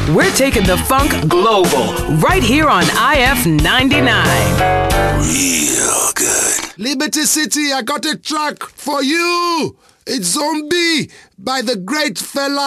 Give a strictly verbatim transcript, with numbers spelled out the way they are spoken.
We're taking the funk global right here on I F ninety-nine. Real good. Liberty City, I got a track for you. It's Zombie by the great fella